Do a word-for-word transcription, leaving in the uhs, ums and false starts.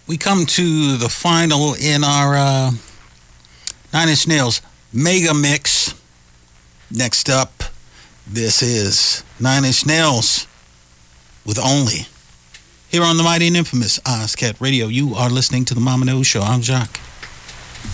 We come to the final in our uh, Nine Inch Nails Mega Mix. Next up, this is Nine Inch Nails with Only. Here on the mighty and infamous Ozcat Radio, you are listening to the Mama News Show. I'm Jacques.